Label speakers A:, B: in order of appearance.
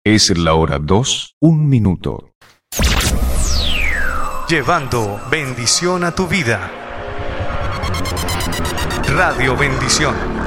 A: Es la hora 2, 1 minuto.
B: Llevando bendición a tu vida. Radio Bendición.